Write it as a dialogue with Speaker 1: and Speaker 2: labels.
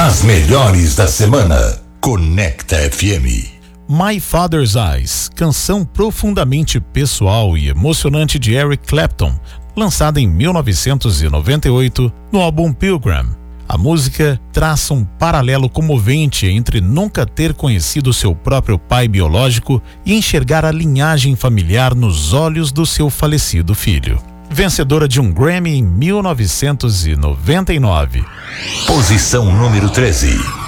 Speaker 1: As melhores da semana. Conecta FM.
Speaker 2: My Father's Eyes, canção profundamente pessoal e emocionante de Eric Clapton, lançada em 1998 no álbum Pilgrim. A música traça um paralelo comovente entre nunca ter conhecido seu próprio pai biológico e enxergar a linhagem familiar nos olhos do seu falecido filho. Vencedora de um Grammy em 1999.
Speaker 1: Posição número 13.